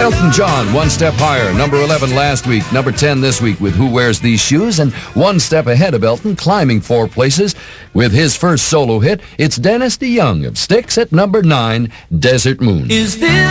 Elton John, one step higher. Number 11 last week, number 10 this week with Who Wears These Shoes, and one step ahead of Elton, climbing 4 places with his first solo hit. It's Dennis DeYoung of Styx at number 9, Desert Moon. Is this